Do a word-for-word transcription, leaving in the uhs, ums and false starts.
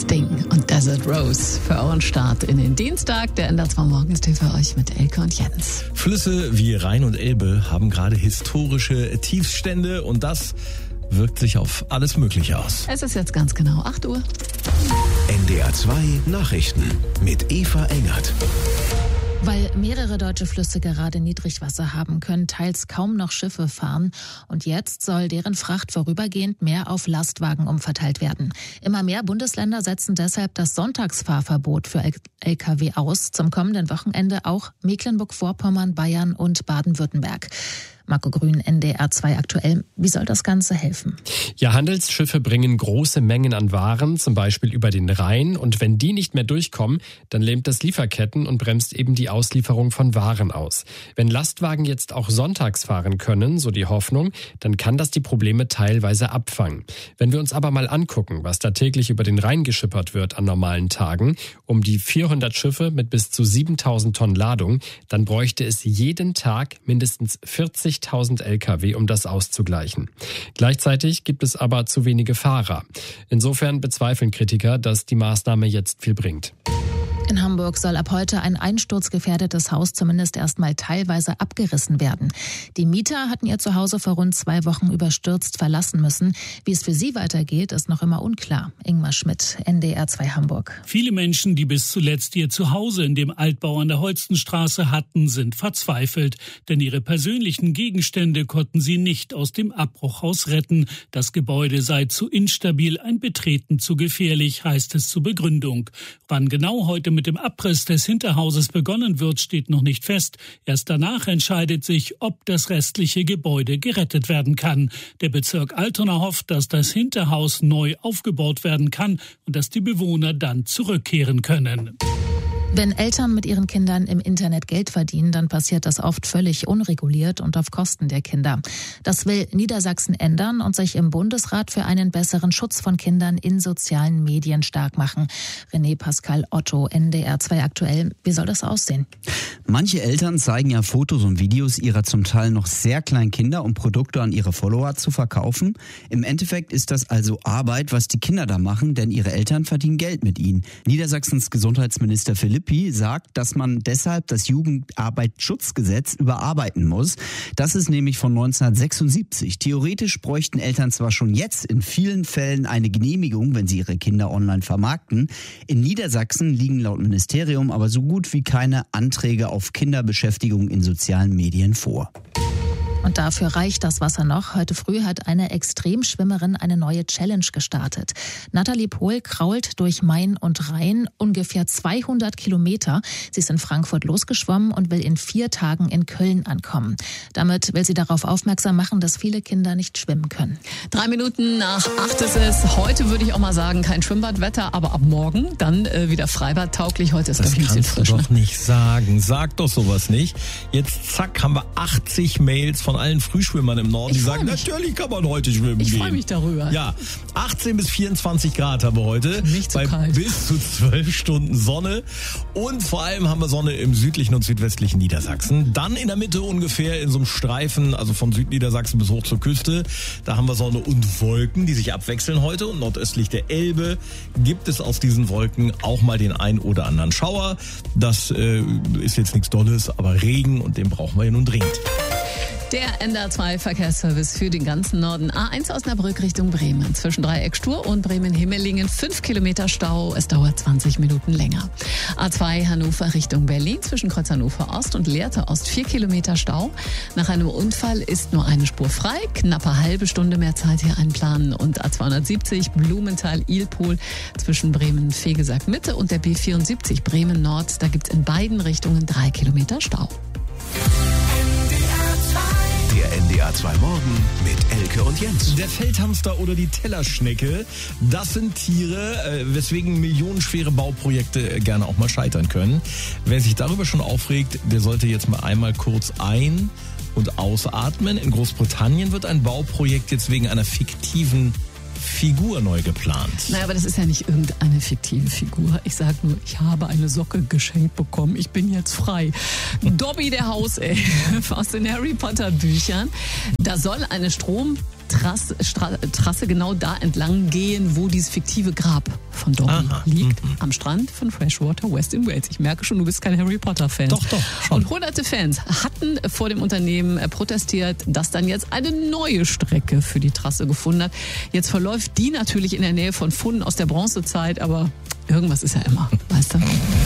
Sting und Desert Rose für euren Start in den Dienstag. Der N D R zwei Morgen ist hier für euch mit Elke und Jens. Flüsse wie Rhein und Elbe haben gerade historische Tiefstände und das wirkt sich auf alles Mögliche aus. Es ist jetzt ganz genau acht Uhr. N D R zwei Nachrichten mit Eva Engert. Weil mehrere deutsche Flüsse gerade Niedrigwasser haben, können teils kaum noch Schiffe fahren. Und jetzt soll deren Fracht vorübergehend mehr auf Lastwagen umverteilt werden. Immer mehr Bundesländer setzen deshalb das Sonntagsfahrverbot für L K W aus. Zum kommenden Wochenende auch Mecklenburg-Vorpommern, Bayern und Baden-Württemberg. Marco Grün, N D R zwei aktuell. Wie soll das Ganze helfen? Ja, Handelsschiffe bringen große Mengen an Waren, zum Beispiel über den Rhein. Und wenn die nicht mehr durchkommen, dann lähmt das Lieferketten und bremst eben die Auslieferung von Waren aus. Wenn Lastwagen jetzt auch sonntags fahren können, so die Hoffnung, dann kann das die Probleme teilweise abfangen. Wenn wir uns aber mal angucken, was da täglich über den Rhein geschippert wird an normalen Tagen, um die vierhundert Schiffe mit bis zu siebentausend Tonnen Ladung, dann bräuchte es jeden Tag mindestens vierzigtausend L K W, um das auszugleichen. Gleichzeitig gibt es aber zu wenige Fahrer. Insofern bezweifeln Kritiker, dass die Maßnahme jetzt viel bringt. In Hamburg soll ab heute ein einsturzgefährdetes Haus zumindest erstmal teilweise abgerissen werden. Die Mieter hatten ihr Zuhause vor rund zwei Wochen überstürzt verlassen müssen. Wie es für sie weitergeht, ist noch immer unklar. Ingmar Schmidt, N D R zwei Hamburg. Viele Menschen, die bis zuletzt ihr Zuhause in dem Altbau an der Holstenstraße hatten, sind verzweifelt. Denn ihre persönlichen Gegenstände konnten sie nicht aus dem Abbruchhaus retten. Das Gebäude sei zu instabil, ein Betreten zu gefährlich, heißt es zur Begründung. Wann genau heute mit dem Abriss des Hinterhauses begonnen wird, steht noch nicht fest. Erst danach entscheidet sich, ob das restliche Gebäude gerettet werden kann. Der Bezirk Altona hofft, dass das Hinterhaus neu aufgebaut werden kann und dass die Bewohner dann zurückkehren können. Wenn Eltern mit ihren Kindern im Internet Geld verdienen, dann passiert das oft völlig unreguliert und auf Kosten der Kinder. Das will Niedersachsen ändern und sich im Bundesrat für einen besseren Schutz von Kindern in sozialen Medien stark machen. René Pascal Otto, N D R zwei aktuell. Wie soll das aussehen? Manche Eltern zeigen ja Fotos und Videos ihrer zum Teil noch sehr kleinen Kinder, um Produkte an ihre Follower zu verkaufen. Im Endeffekt ist das also Arbeit, was die Kinder da machen, denn ihre Eltern verdienen Geld mit ihnen. Niedersachsens Gesundheitsminister Philipp sagt, dass man deshalb das Jugendarbeitsschutzgesetz überarbeiten muss. Das ist nämlich von neunzehnhundertsechsundsiebzig. Theoretisch bräuchten Eltern zwar schon jetzt in vielen Fällen eine Genehmigung, wenn sie ihre Kinder online vermarkten. In Niedersachsen liegen laut Ministerium aber so gut wie keine Anträge auf Kinderbeschäftigung in sozialen Medien vor. Und dafür reicht das Wasser noch. Heute früh hat eine Extremschwimmerin eine neue Challenge gestartet. Nathalie Pohl krault durch Main und Rhein ungefähr zweihundert Kilometer. Sie ist in Frankfurt losgeschwommen und will in vier Tagen in Köln ankommen. Damit will sie darauf aufmerksam machen, dass viele Kinder nicht schwimmen können. Drei Minuten nach acht ist es. Heute würde ich auch mal sagen, kein Schwimmbadwetter, aber ab morgen dann äh, wieder freibadtauglich. Heute ist das glaube ich ein bisschen frisch. Das kannst du doch nicht sagen. Sag doch sowas nicht. Jetzt zack, haben wir achtzig Mails von allen Frühschwimmern im Norden, ich die sagen, mich. natürlich kann man heute schwimmen ich gehen. Ich freue mich darüber. Ja, achtzehn bis vierundzwanzig Grad haben wir heute. Nicht so bei kalt. Bis zu zwölf Stunden Sonne. Und vor allem haben wir Sonne im südlichen und südwestlichen Niedersachsen. Dann in der Mitte ungefähr in so einem Streifen, also von Südniedersachsen bis hoch zur Küste. Da haben wir Sonne und Wolken, die sich abwechseln heute. Und nordöstlich der Elbe gibt es aus diesen Wolken auch mal den ein oder anderen Schauer. Das äh, ist jetzt nichts Dolles, aber Regen und den brauchen wir ja nun dringend. Der N D R zwei Verkehrsservice für den ganzen Norden. A eins Osnabrück Richtung Bremen. Zwischen Dreieck Stur und Bremen-Himmelingen fünf Kilometer Stau. Es dauert zwanzig Minuten länger. A zwei Hannover Richtung Berlin. Zwischen Kreuz Hannover Ost und Lehrte Ost vier Kilometer Stau. Nach einem Unfall ist nur eine Spur frei. Knappe halbe Stunde mehr Zeit hier einplanen. Und A zweihundertsiebzig Blumenthal-Ilpol zwischen Bremen-Fegesack Mitte und der B vierundsiebzig Bremen Nord. Da gibt es in beiden Richtungen drei Kilometer Stau. Der N D R zwei Morgen mit Elke und Jens. Der Feldhamster oder die Tellerschnecke, das sind Tiere, weswegen millionenschwere Bauprojekte gerne auch mal scheitern können. Wer sich darüber schon aufregt, der sollte jetzt mal einmal kurz ein- und ausatmen. In Großbritannien wird ein Bauprojekt jetzt wegen einer fiktiven Figur neu geplant. Naja, aber das ist ja nicht irgendeine fiktive Figur. Ich sag nur, ich habe eine Socke geschenkt bekommen. Ich bin jetzt frei. Dobby der Hauself aus den Harry Potter Büchern. Da soll eine Strom Trasse, Stra- Trasse genau da entlang gehen, wo dieses fiktive Grab von Dobby Aha. liegt. Mhm. Am Strand von Freshwater West in Wales. Ich merke schon, du bist kein Harry Potter-Fan. Doch, doch, schon. Und hunderte Fans hatten vor dem Unternehmen protestiert, dass dann jetzt eine neue Strecke für die Trasse gefunden hat. Jetzt verläuft die natürlich in der Nähe von Funden aus der Bronzezeit, aber irgendwas ist ja immer, weißt du?